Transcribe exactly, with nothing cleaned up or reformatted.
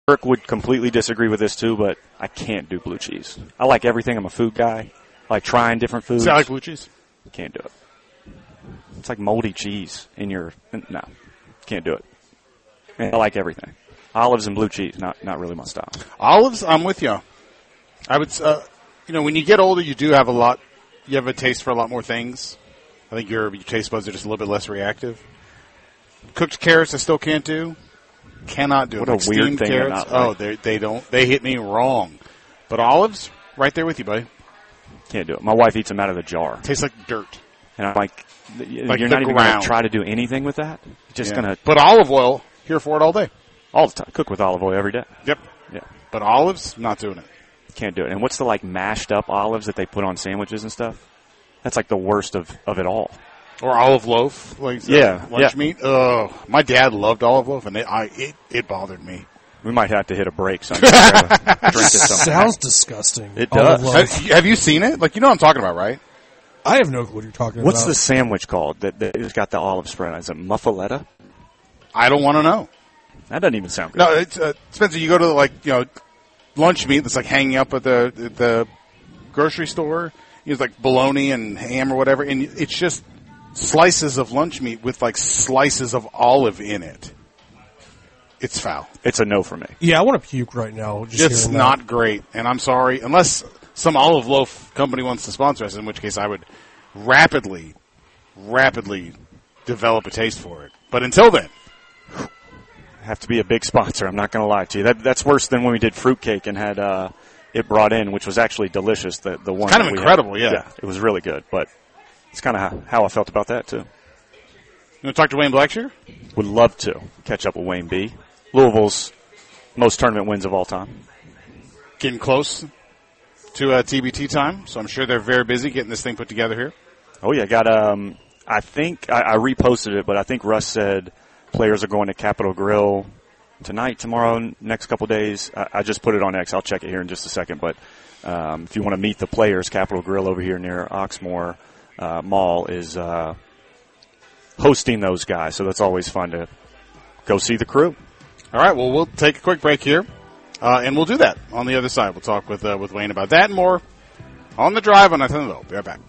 Kirk would completely disagree with this too, but I can't do blue cheese. I like everything. I'm a food guy. I like trying different foods. See, I like blue cheese. Can't do it. It's like moldy cheese in your, no, can't do it. And I like everything. Olives and blue cheese, not not really my style. Olives, I'm with you. I would, uh, you know, when you get older, you do have a lot, you have a taste for a lot more things. I think your, your taste buds are just a little bit less reactive. Cooked carrots I still can't do. Cannot do what it. What like a weird steamed thing. Carrots, to not oh, like. they they don't, they hit me wrong. But olives, right there with you, buddy. Can't do it. My wife eats them out of the jar. Tastes like dirt. And I'm like, you're Like not the even going ground. to try to do anything with that? You're just Yeah. going to, But olive oil, here for it all day. all the time, cook with olive oil every day. Yep. Yeah. But olives, not doing it. Can't do it. And what's the, like, mashed up olives that they put on sandwiches and stuff? That's, like, the worst of, of it all. Or olive loaf, like Yeah, lunch yeah. meat. Oh, my dad loved olive loaf, and it, I, it, it bothered me. We might have to hit a break sometime. Drink this something. Sounds disgusting. It Olive does. loaf. Have, have you seen it? Like, you know what I'm talking about, right? I have no clue what you're talking What's about. the sandwich called that, that has got the olive spread on it? Is it muffaletta? I don't want to know. That doesn't even sound good. No, it's uh, Spencer. You go to like you know lunch meat that's like hanging up at the at the grocery store. It's like bologna and ham or whatever, and it's just slices of lunch meat with like slices of olive in it. It's foul. It's a no for me. Yeah, I want to puke right now. Just It's hearing not that. great, and I'm sorry. Unless some olive loaf company wants to sponsor us, in which case I would rapidly, rapidly develop a taste for it. But until then, Have to be a big sponsor. I'm not going to lie to you. That that's worse than when we did fruitcake and had uh, it brought in, which was actually delicious. The the one kind of that we incredible, had. yeah. yeah, it was really good. But it's kind of how, how I felt about that too. you want to talk to Wayne Blackshear? Would love to catch up with Wayne B. Louisville's most tournament wins of all time. Getting close to uh, T B T time, so I'm sure they're very busy getting this thing put together here. Oh yeah, got um. I think I, I reposted it, but I think Russ said players are going to Capitol Grill tonight, tomorrow, next couple days. I, I just put it on X. I'll check it here in just a second. But um, if you want to meet the players, Capitol Grill over here near Oxmoor uh, Mall is uh, hosting those guys. So that's always fun to go see the crew. All right, well, we'll take a quick break here, uh, and we'll do that on the other side. We'll talk with uh, with Wayne about that and more on the drive on Nothing Low. Be right back.